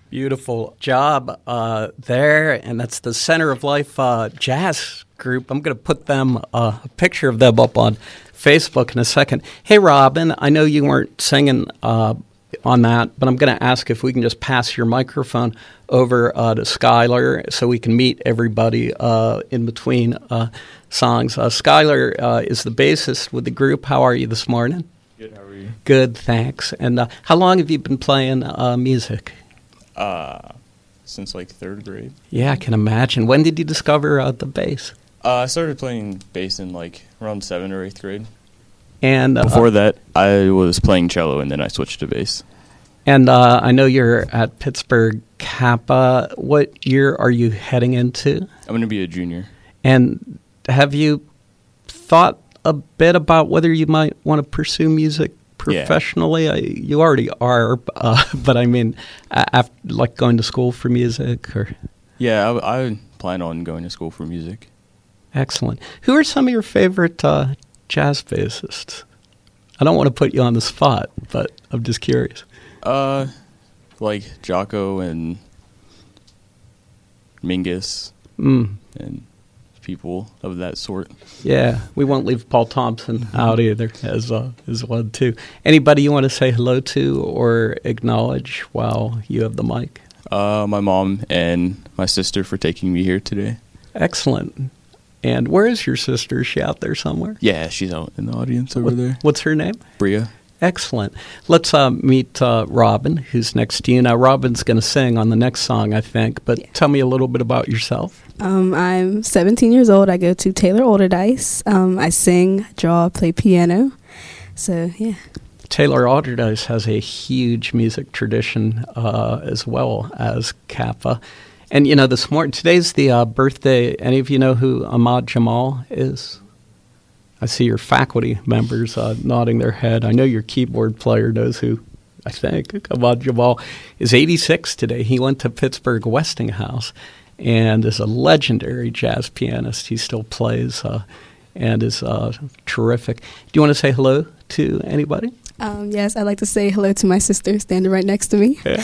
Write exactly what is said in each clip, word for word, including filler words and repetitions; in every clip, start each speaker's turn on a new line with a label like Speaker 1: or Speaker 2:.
Speaker 1: Beautiful job uh, there, and that's the Center of Life uh, Jazz Group. I'm going to put them uh, a picture of them up on Facebook in a second. Hey, Robin, I know you weren't singing uh, on that, but I'm going to ask if we can just pass your microphone over uh, to Skylar so we can meet everybody uh, in between uh, songs. Uh, Skylar uh, is the bassist with the group. How are you this morning?
Speaker 2: Good, how are you?
Speaker 1: Good, thanks. And uh, how long have you been playing uh, music?
Speaker 2: Uh, since like third grade.
Speaker 1: Yeah, I can imagine. When did you discover uh, the bass?
Speaker 2: Uh, I started playing bass in like around seventh or eighth grade.
Speaker 1: And uh,
Speaker 2: Before that, I was playing cello, and then I switched to bass.
Speaker 1: And uh, I know you're at Pittsburgh Kappa. What year are you heading into?
Speaker 2: I'm going to be a junior.
Speaker 1: And have you thought a bit about whether you might want to pursue music professionally?
Speaker 2: Yeah.
Speaker 1: I, you already are, uh, but I mean, after, like going to school for music? Or
Speaker 2: Yeah, I, I plan on going to school for music.
Speaker 1: Excellent. Who are some of your favorite uh, jazz bassists? I don't want to put you on the spot, but I'm just curious.
Speaker 2: Uh, like Jocko and Mingus
Speaker 1: Mm.
Speaker 2: and people of that sort.
Speaker 1: Yeah, we won't leave Paul Thompson out either as uh, as one too. Anybody you want to say hello to or acknowledge while you have the mic?
Speaker 2: Uh, my mom and my sister for taking me here today.
Speaker 1: Excellent. And where is your sister? Is she out there somewhere?
Speaker 2: Yeah, she's out in the audience over
Speaker 1: what,
Speaker 2: there.
Speaker 1: What's her name?
Speaker 2: Bria.
Speaker 1: Excellent. Let's uh, meet uh, Robin, who's next to you. Now, Robin's going to sing on the next song, I think, but yeah. Tell me a little bit about yourself.
Speaker 3: Um, I'm seventeen years old. I go to Taylor Alderdice. Um, I sing, draw, play piano. So, yeah.
Speaker 1: Taylor Alderdice has a huge music tradition uh, as well as Kappa. And, you know, this morning, today's the uh, birthday. Any of you know who Ahmad Jamal is? I see your faculty members uh, nodding their head. I know your keyboard player knows who, I think. Ahmad Jamal is eighty-six today. He went to Pittsburgh Westinghouse and is a legendary jazz pianist. He still plays uh, and is uh, terrific. Do you want to say hello to anybody?
Speaker 3: Um, yes, I'd like to say hello to my sister standing right next to me. Yeah.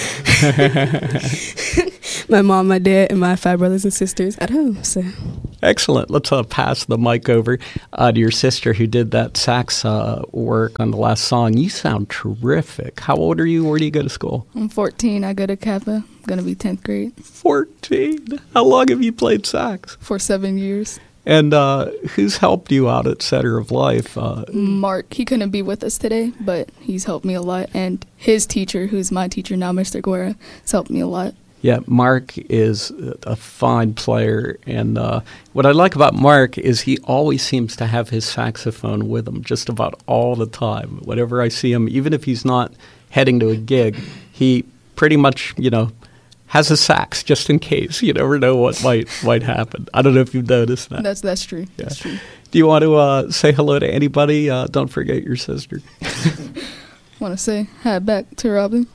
Speaker 3: My mom, my dad, and my five brothers and sisters at home. So,
Speaker 1: excellent. Let's uh, pass the mic over uh, to your sister who did that sax uh, work on the last song. You sound terrific. How old are you? Where do you go to school?
Speaker 4: I'm fourteen. I go to Kappa. I'm going to be tenth grade.
Speaker 1: fourteen? How long have you played sax?
Speaker 4: For seven years.
Speaker 1: And uh, who's helped you out at Center of Life? Uh,
Speaker 4: Mark. He couldn't be with us today, but he's helped me a lot. And his teacher, who's my teacher now, Mister Guerra, has helped me a lot.
Speaker 1: Yeah, Mark is a fine player, and uh, what I like about Mark is he always seems to have his saxophone with him just about all the time. Whenever I see him, even if he's not heading to a gig, he pretty much, you know, has a sax just in case. You never know what might might happen. I don't know if you've noticed that.
Speaker 4: That's that's true.
Speaker 1: Yeah.
Speaker 4: That's true.
Speaker 1: Do you want to uh, say hello to anybody? Uh, don't forget your sister.
Speaker 4: Want to say hi back to Robin.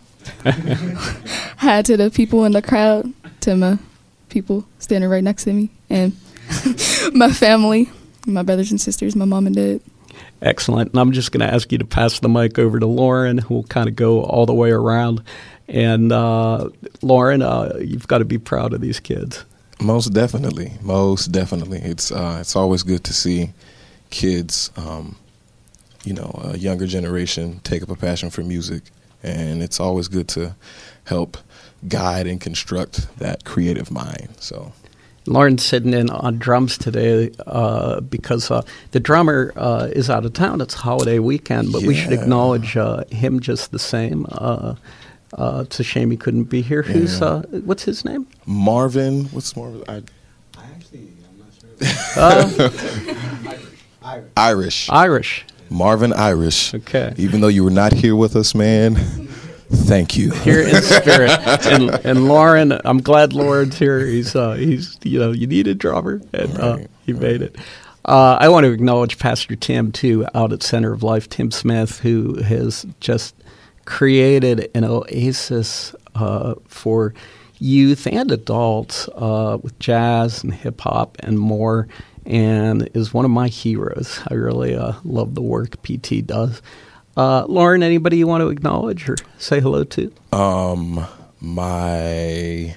Speaker 4: Hi to the people in the crowd, to my people standing right next to me, and my family, my brothers and sisters, my mom and dad.
Speaker 1: Excellent. And I'm just going to ask you to pass the mic over to Lauren, who will kind of go all the way around. And uh, Lauren, uh, you've got to be proud of these kids.
Speaker 5: Most definitely. Most definitely. It's uh, it's always good to see kids, um, you know, a younger generation take up a passion for music. And it's always good to help guide and construct that creative mind. So,
Speaker 1: Lauren's sitting in on drums today uh, because uh, the drummer uh, is out of town. It's holiday weekend, but yeah. we should acknowledge uh, him just the same. Uh, uh, it's a shame he couldn't be here. Yeah. Who's uh, what's his name?
Speaker 5: Marvin. What's Marvin? I,
Speaker 6: I actually, I'm not sure.
Speaker 5: uh, Irish. Irish.
Speaker 1: Irish.
Speaker 5: Marvin Irish.
Speaker 1: Okay.
Speaker 5: Even though you were not here with us, man, thank you.
Speaker 1: Here in spirit. and, and Lauren, I'm glad Lauren's here. He's, uh, he's, you know, you need a drummer, and right, uh, he right. made it. Uh, I want to acknowledge Pastor Tim, too, out at Center of Life, Tim Smith, who has just created an oasis uh, for youth and adults uh, with jazz and hip-hop and more, and is one of my heroes. I really uh, love the work P T does. Uh, Lauren, anybody you want to acknowledge or say hello to?
Speaker 5: Um, my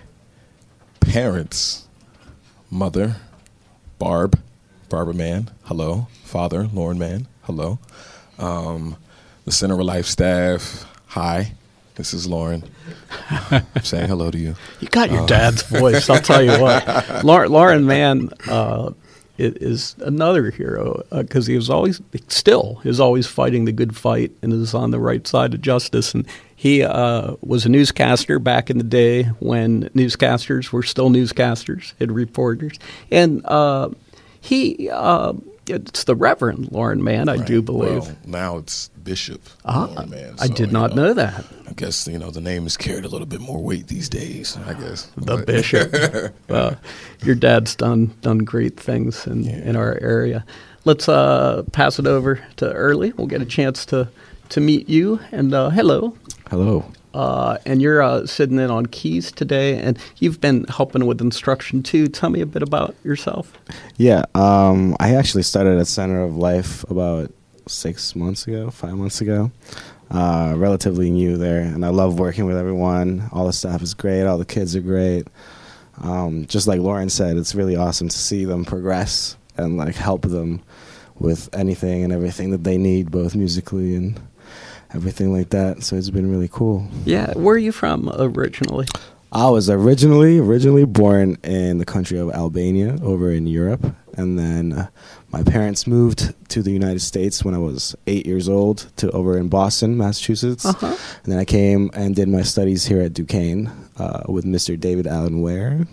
Speaker 5: parents' mother, Barb, Barbara Mann, hello. Father, Lauren Mann, hello. Um, the Center of Life staff, hi. This is Lauren. I'm saying hello to you.
Speaker 1: You got your
Speaker 5: Uh,
Speaker 1: dad's voice, I'll tell you what. Lauren, Lauren Mann uh, is another hero because uh, he was always, still, is always fighting the good fight and is on the right side of justice. And he uh, was a newscaster back in the day when newscasters were still newscasters and reporters. And uh, he, uh, it's the Reverend Lauren Mann, I
Speaker 5: right.
Speaker 1: do believe.
Speaker 5: Well, now it's Bishop
Speaker 1: Ah,
Speaker 5: Lauren Mann.
Speaker 1: I
Speaker 5: so,
Speaker 1: did not
Speaker 5: you know,
Speaker 1: know that.
Speaker 5: I guess, you know, the name is carried a little bit more weight these days, I guess.
Speaker 1: The
Speaker 5: But-
Speaker 1: Bishop. uh, your dad's done done great things in,
Speaker 5: Yeah.
Speaker 1: in our area. Let's uh, pass it over to Early. We'll get a chance to, to meet you. And uh, hello.
Speaker 6: Hello.
Speaker 1: Uh, and you're uh, sitting in on keys today, and you've been helping with instruction too. Tell me a bit about yourself.
Speaker 6: Yeah, um, I actually started at Center of Life about six months ago, five months ago. Uh, relatively new there, and I love working with everyone. All the staff is great. All the kids are great. Um, just like Lauren said, it's really awesome to see them progress and like help them with anything and everything that they need, both musically and everything like that. So it's been really cool.
Speaker 1: Yeah, where are you from originally?
Speaker 6: I was originally originally born in the country of Albania over in Europe, and then uh, my parents moved to the United States when I was eight years old to over in Boston, Massachusetts.
Speaker 1: Uh-huh.
Speaker 6: And then I came and did my studies here at Duquesne uh, with Mister David Allen Ware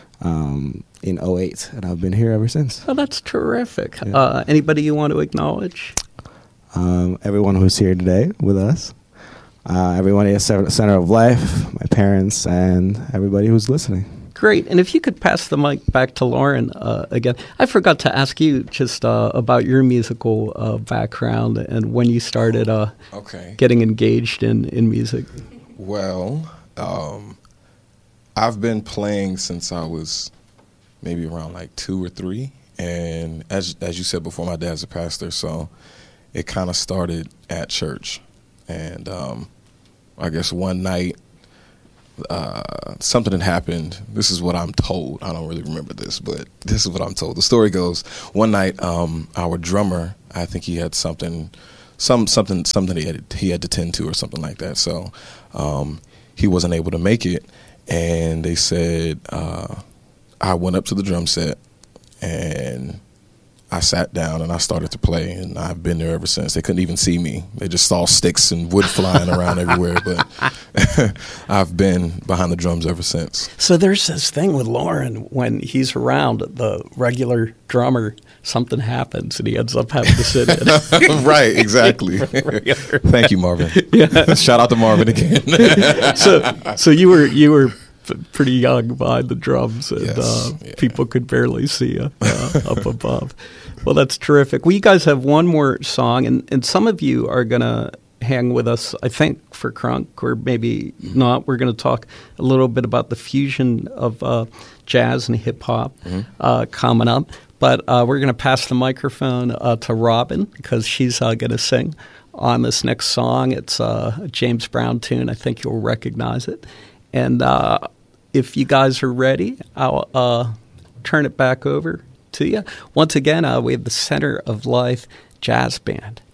Speaker 6: um, in oh eight, and I've been here ever since.
Speaker 1: Oh, that's terrific.
Speaker 6: Yeah.
Speaker 1: Uh, anybody you want to acknowledge?
Speaker 6: Um, everyone who's here today with us. Uh, everyone at Center of Life, my parents, and everybody who's listening.
Speaker 1: Great. And if you could pass the mic back to Lauren uh, again. I forgot to ask you just uh, about your musical uh, background and when you started uh,
Speaker 5: Okay.
Speaker 1: getting engaged in, in music.
Speaker 5: Well, um, I've been playing since I was maybe around like two or three. And as as you said before, my dad's a pastor, so it kind of started at church. And um, I guess one night, uh, something had happened. This is what I'm told. I don't really remember this, but this is what I'm told. The story goes, one night, um, our drummer, I think he had something, some something, something he had he had to tend to or something like that. So um, he wasn't able to make it, and they said uh, I went up to the drum set and I sat down and I started to play, and I've been there ever since. They couldn't even see me. They just saw sticks and wood flying around everywhere, but I've been behind the drums ever since.
Speaker 1: So there's this thing with Lauren when he's around the regular drummer, something happens and he ends up having to sit in.
Speaker 5: Right, exactly. Thank you, Marvin.
Speaker 1: Yeah.
Speaker 5: Shout out to Marvin again.
Speaker 1: so so you were you were p- pretty young behind the drums, and
Speaker 5: Yes,
Speaker 1: uh,
Speaker 5: yeah.
Speaker 1: people could barely see you uh, up above. Well, that's terrific. Well, you guys have one more song, and, and some of you are going to hang with us, I think, for Crunk, or maybe not. We're going to talk a little bit about the fusion of uh, jazz and hip-hop
Speaker 5: Mm-hmm.
Speaker 1: uh, coming up. But uh, we're going to pass the microphone uh, to Robin because she's uh, going to sing on this next song. It's uh, a James Brown tune. I think you'll recognize it. And uh, if you guys are ready, I'll uh, turn it back over to you. Once again, uh, we have the Center of Life Jazz Band.